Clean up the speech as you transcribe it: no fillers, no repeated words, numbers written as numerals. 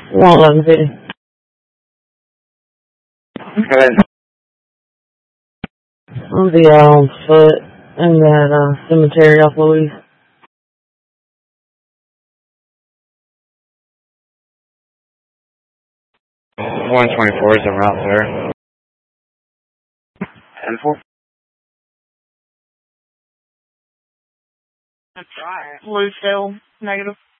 11150. Good. I'll be out on foot in that cemetery off Louise. 124 is en route there. 10-4. That's right. Lucille, negative.